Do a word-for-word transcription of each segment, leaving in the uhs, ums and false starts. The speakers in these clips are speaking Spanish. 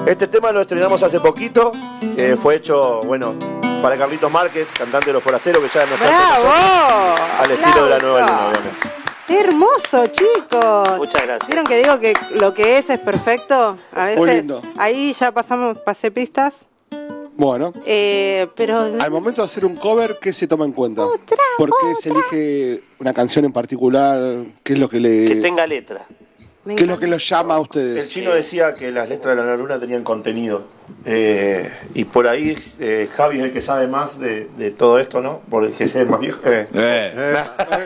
Este tema lo estrenamos hace poquito, eh, fue hecho, bueno, para Carlitos Márquez, cantante de Los Forasteros, que ya no está con nosotros, al estilo de La Nueva Luna, obviamente. Hermoso, chicos. Muchas gracias. ¿Vieron que digo que lo que es es perfecto? A veces, muy lindo. Ahí ya pasamos, pasé pistas. Bueno, Eh, pero al momento de hacer un cover, ¿qué se toma en cuenta? Otra, ¿Por qué se otra. elige una canción en particular? ¿Qué es lo que le, Que tenga letra. me qué es lo encanta. que los llama a El ustedes? chino decía que las letras de La Nueva Luna tenían contenido. Eh, y por ahí eh, Javi es el que sabe más de, de todo esto, ¿no? Por el que es más viejo. Eh. Eh.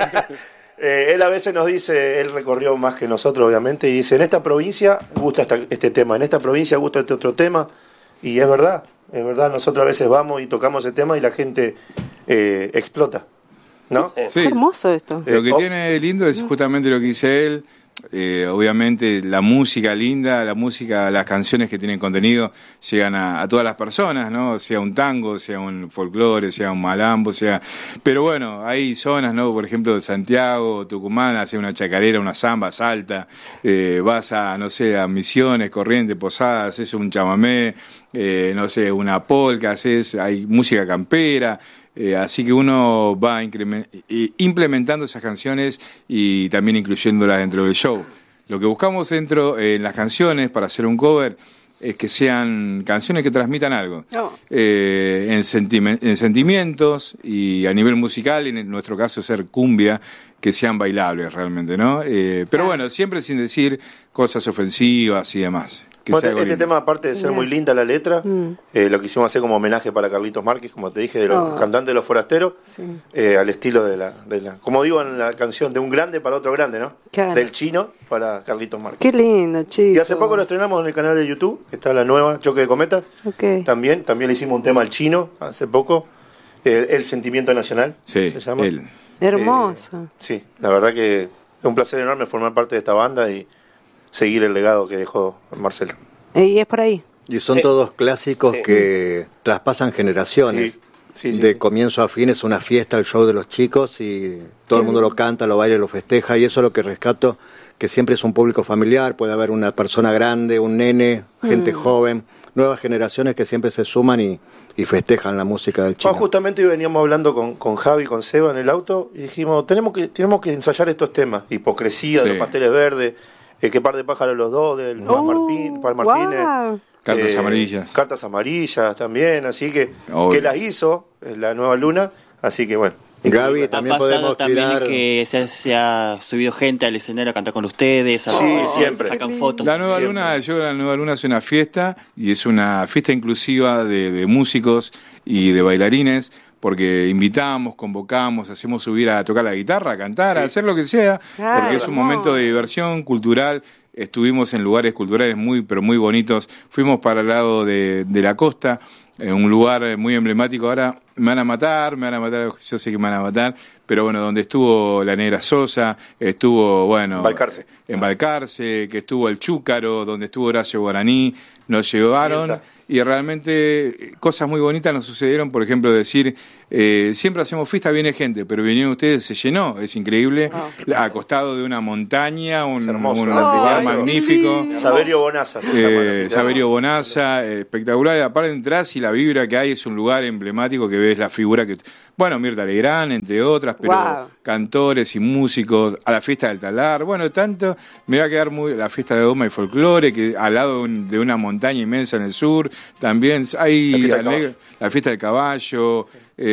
Eh, él a veces nos dice, él recorrió más que nosotros, obviamente, y dice, en esta provincia gusta esta, este tema, en esta provincia gusta este otro tema, y es verdad, es verdad, nosotros a veces vamos y tocamos ese tema y la gente eh, explota, ¿no? Sí. Qué hermoso esto. Lo que Eh, oh. tiene de lindo es justamente lo que dice él. Eh, obviamente la música linda, la música, las canciones que tienen contenido llegan a, a todas las personas, ¿no? Sea un tango, sea un folclore, sea un malambo, sea... Pero bueno, hay zonas, ¿no? Por ejemplo, de Santiago, Tucumán, hace una chacarera, una samba, salta, eh, vas a, no sé, a Misiones, Corrientes, Posadas, haces un chamamé, eh, no sé, una polca, haces, hay música campera. Eh, así que uno va incremen- eh, implementando esas canciones y también incluyéndolas dentro del show. Lo que buscamos dentro en eh, las canciones para hacer un cover es que sean canciones que transmitan algo. Oh. Eh, en, sentime- en sentimientos y a nivel musical, en nuestro caso ser cumbia, que sean bailables realmente, ¿no? Eh, pero Claro. bueno, siempre sin decir cosas ofensivas y demás. Que Bueno, sea algo este lindo. tema, aparte de ser Bien. muy linda la letra, Mm. eh, lo quisimos hacer como homenaje para Carlitos Márquez, como te dije, de los Oh. cantantes de Los Forasteros, Sí. eh, al estilo de la, de la, como digo en la canción, de un grande para otro grande, ¿no? Claro. Del chino para Carlitos Márquez. Qué lindo, chicos. Y hace poco lo estrenamos en el canal de YouTube, que está la nueva, Choque de Cometas, Ok. también, también le hicimos un tema al chino, hace poco, eh, El Sentimiento Nacional, Sí, se llama. él. Hermoso. Eh, sí, la verdad que es un placer enorme formar parte de esta banda y seguir el legado que dejó Marcelo. Eh, y es por ahí. Y son Sí. todos clásicos Sí. que traspasan generaciones. Sí, sí, sí, de sí. comienzo a fin es una fiesta, el show de los chicos y todo el mundo lo canta, lo baila, lo festeja y eso es lo que rescato, que siempre es un público familiar, puede haber una persona grande, un nene, gente joven, nuevas generaciones que siempre se suman y, y festejan la música del Ah, chico. justamente hoy veníamos hablando con, con Javi, con Seba en el auto y dijimos, tenemos que tenemos que ensayar estos temas, hipocresía, Sí. de los pasteles verdes, eh, que par de pájaros los dos, del Pal Oh, Martín, Pal Martínez. wow. Cartas eh, amarillas. Cartas amarillas también, así que Obvio. que las hizo eh, la Nueva Luna, así que bueno. Gaby, Ha también pasado podemos también tirar... que se, se ha subido gente al escenario a cantar con ustedes, a Sí, a- siempre. sacan fotos. La Nueva Siempre. Luna, yo la Nueva Luna es una fiesta y es una fiesta inclusiva de, de músicos y de bailarines, porque invitamos, convocamos, hacemos subir a tocar la guitarra, a cantar, a hacer lo que sea, Claro, porque es un hermoso. momento de diversión cultural. Estuvimos en lugares culturales muy, pero muy bonitos. Fuimos para el lado de, de la costa, en un lugar muy emblemático. Ahora me van a matar, me van a matar, yo sé que me van a matar, pero bueno, donde estuvo la Negra Sosa, estuvo, bueno... Balcarce. En Balcarce, que estuvo el Chúcaro, donde estuvo Horacio Guaraní, nos llevaron Mirta. y realmente eh, cosas muy bonitas nos sucedieron, por ejemplo, decir, eh, siempre hacemos fiesta, viene gente, pero vinieron ustedes, se llenó, es increíble, acostado de una montaña, un, Es hermoso, un el lugar anfiteatro. magnífico. Saberio Bonaza se llama. el Eh, anfiteatro. Saberio Bonaza, eh, espectacular. Aparte entras y la vibra que hay es un lugar emblemático que ves la figura que... Bueno, Mirta Legrand, entre otras, pero Wow. cantores y músicos, a la fiesta del Talar, bueno, tanto, me va a quedar muy... La fiesta de Goma y Folclore, que al lado de, un- de una montaña inmensa en el sur, también hay La fiesta del ane- caballo. la fiesta del caballo,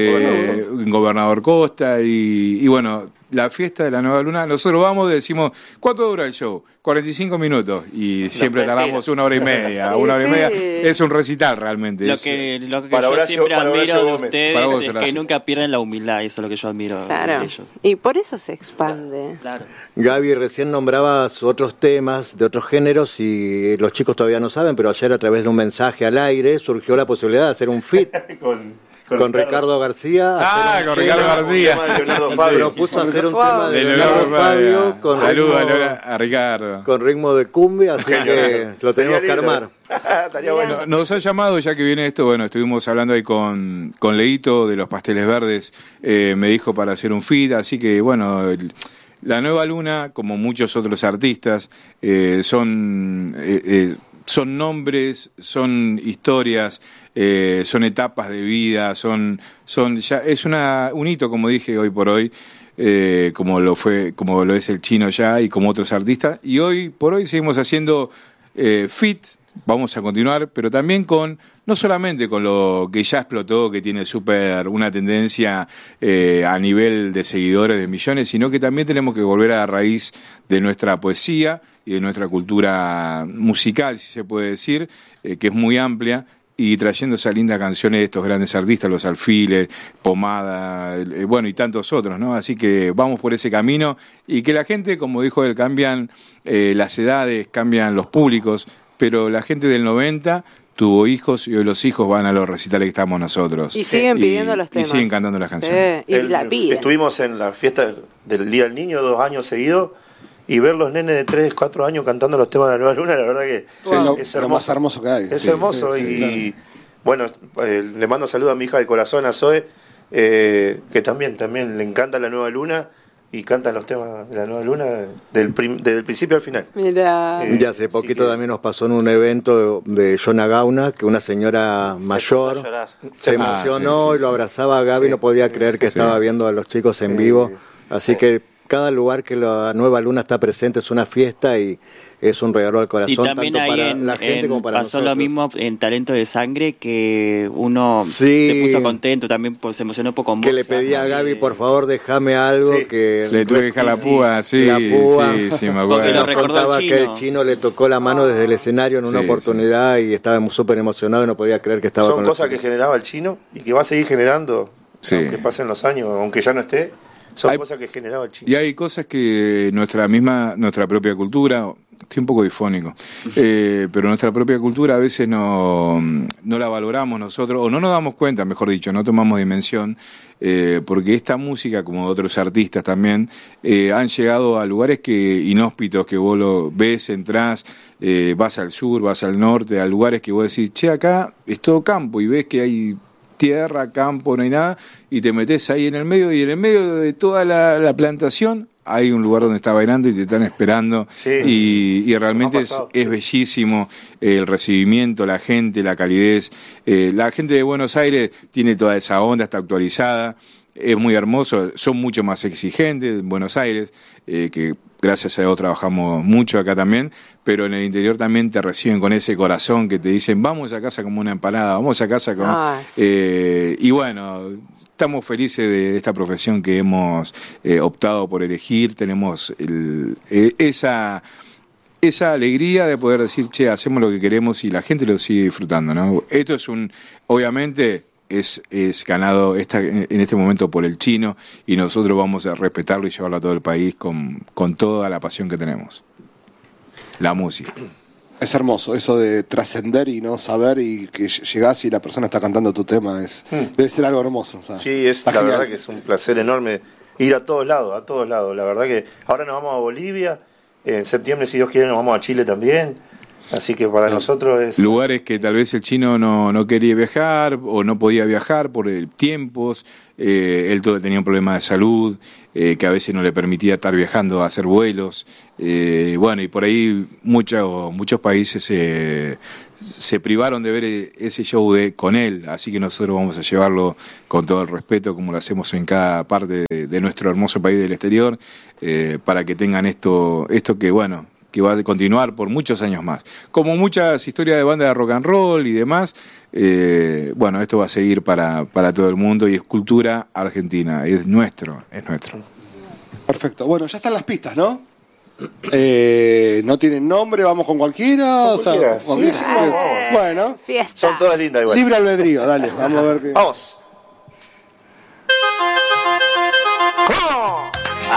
eh, Gobernador Costa y, y bueno, la fiesta de la Nueva Luna. Nosotros vamos y decimos, ¿cuánto dura el show? cuarenta y cinco minutos y siempre mentira. tardamos una hora y media, Sí, una hora y sí. media. Es un recital realmente. Lo es- que, lo que Para yo Horacio- siempre para Horacio admiro de Gómez. ustedes Para vos, es Horacio. que nunca pierden la humildad, eso es lo que yo admiro Claro. de ellos. Y por eso se expande. Claro. Gaby, recién nombrabas otros temas de otros géneros y los chicos todavía no saben, pero ayer a través de un mensaje al aire surgió la posibilidad de hacer un feat con, con Ricardo García. Ah, hacer un con tema- Ricardo García. Un tema de Leonardo Se Fabio. propuso hacer un Wow. tema de De Leonardo Leonardo Fabio Fabio. con Saludos a, ritmo, Leonardo- a Ricardo. con ritmo de cumbia, así que lo tenemos que Sería lindo. armar. Estaría bueno. No- Nos ha llamado, ya que viene esto, bueno, estuvimos hablando ahí con, con Leito de los Pasteles Verdes, eh, me dijo para hacer un feed, así que bueno, el- la Nueva Luna, como muchos otros artistas, eh, son... eh, eh, son nombres, son historias, eh, son etapas de vida, son, son ya es una, un hito, como dije hoy por hoy, eh, como lo fue, como lo es el Chino ya y como otros artistas. Y hoy por hoy seguimos haciendo eh, fit, vamos a continuar, pero también con, no solamente con lo que ya explotó, que tiene súper una tendencia eh, a nivel de seguidores de millones, sino que también tenemos que volver a la raíz de nuestra poesía y de nuestra cultura musical, si se puede decir, eh, que es muy amplia, y trayendo esas lindas canciones de estos grandes artistas, Los Alfiles, Pomada, eh, bueno, y tantos otros, ¿no? Así que vamos por ese camino, y que la gente, como dijo él, cambian eh, las edades, cambian los públicos, pero la gente del noventa tuvo hijos y hoy los hijos van a los recitales que estamos nosotros. Y siguen pidiendo los temas. Y siguen cantando las canciones. Sí, y El- la piden. Estuvimos en la fiesta del Día del Niño dos años seguidos y ver los nenes de tres, cuatro años cantando los temas de la Nueva Luna, la verdad que Sí, lo, es lo hermoso. más hermoso que hay. Es Sí, hermoso sí, sí, y claro. bueno, eh, le mando saludos a mi hija de corazón, a Zoe, eh, que también, también le encanta la Nueva Luna y canta los temas de la Nueva Luna del prim- desde el principio al final. Mira. Eh, Y hace así poquito que- también nos pasó en un evento de Jonah Gauna que una señora mayor llorar. se Ah, emocionó sí, sí, y lo abrazaba a Gaby, sí. no podía creer que Sí. estaba viendo a los chicos en vivo. Así que cada lugar que la Nueva Luna está presente es una fiesta y es un regalo al corazón, Y también tanto ahí para en, la gente en- como para pasó nosotros. lo mismo en Talento de Sangre, que uno Sí. se puso contento, también pues, se emocionó un poco con Que vos, le pedía a ya, Gaby, eh, por favor, déjame algo Sí. que... Le tuve que dejar la Sí, púa, sí, la púa. sí, sí, me Porque acuerdo. lo Nos recordó contaba el que el chino. chino le tocó la mano desde el escenario en una Sí, oportunidad y estaba súper emocionado y no podía creer que estaba Son con los cosas que chicos. generaba el Chino y que va a seguir generando, Sí. aunque pasen los años, aunque ya no esté, son Hay- cosas que generaba el Chino. Y hay cosas que nuestra misma, nuestra propia cultura, estoy un poco difónico, eh, pero nuestra propia cultura a veces no, no la valoramos nosotros, o no nos damos cuenta, mejor dicho, no tomamos dimensión, eh, porque esta música, como otros artistas también, eh, han llegado a lugares que inhóspitos, que vos lo ves, entrás, eh, vas al sur, vas al norte, a lugares que vos decís, che, acá es todo campo, y ves que hay tierra, campo, no hay nada, y te metes ahí en el medio, y en el medio de toda la, la plantación hay un lugar donde está bailando y te están esperando, Sí. y, y realmente Nos ha es, pasado. es bellísimo eh, el recibimiento, la gente, la calidez. Eh, la gente de Buenos Aires tiene toda esa onda, está actualizada, es muy hermoso, son mucho más exigentes en Buenos Aires, eh, que gracias a Dios trabajamos mucho acá también, pero en el interior también te reciben con ese corazón que te dicen, vamos a casa como una empanada, vamos a casa como... Ay. Eh, y bueno, estamos felices de esta profesión que hemos eh, optado por elegir, tenemos el- eh, esa... esa alegría de poder decir, che, hacemos lo que queremos y la gente lo sigue disfrutando, ¿no? Esto es un, obviamente, es, es ganado esta, en este momento por el Chino y nosotros vamos a respetarlo y llevarlo a todo el país con, con toda la pasión que tenemos. La música. Es hermoso eso de trascender y no saber y que llegás y la persona está cantando tu tema. Es, debe ser algo hermoso. o sea, Sí, es está la genial. verdad que es un placer enorme ir a todos lados, a todos lados. La verdad que ahora nos vamos a Bolivia, en septiembre, si Dios quiere, nos vamos a Chile también. Así que para nosotros es... Lugares que tal vez el Chino no, no quería viajar o no podía viajar por eh, tiempos, eh, él todo, tenía un problema de salud, eh, que a veces no le permitía estar viajando a hacer vuelos, eh, bueno, y por ahí muchos muchos países eh, se privaron de ver eh, ese show de, con él, así que nosotros vamos a llevarlo con todo el respeto, como lo hacemos en cada parte de, de nuestro hermoso país del exterior, eh, para que tengan esto, esto que, bueno, que va a continuar por muchos años más. Como muchas historias de banda de rock and roll y demás, eh, bueno, esto va a seguir para, para todo el mundo y es cultura argentina, es nuestro, es nuestro. Perfecto. Bueno, ya están las pistas, ¿no? Eh, no tienen nombre, vamos con cualquiera. Con o sea, cualquiera, con sí, cualquiera. sí, vamos, vamos. Bueno, Fiesta. Son todas lindas igual. libre albedrío, dale, vamos a ver qué. Vamos.